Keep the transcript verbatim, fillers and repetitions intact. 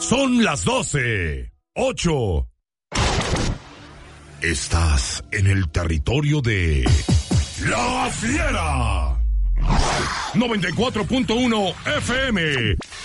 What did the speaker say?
Son las doce. Ocho. Estás en el territorio de La Fiera. noventa y cuatro punto uno F M.